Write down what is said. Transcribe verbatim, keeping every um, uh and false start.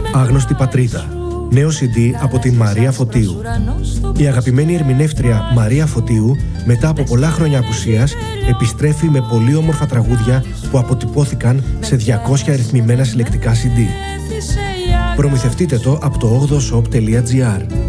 Άγνωστη πατρίδα. Νέο σι ντι από την Μαρία Φωτίου. Η αγαπημένη ερμηνεύτρια Μαρία Φωτίου, μετά από πολλά χρόνια απουσίας, επιστρέφει με πολύ όμορφα τραγούδια που αποτυπώθηκαν σε διακόσια ρυθμισμένα συλλεκτικά σι ντι. Προμηθευτείτε το από το ογδοshop τελεία gr.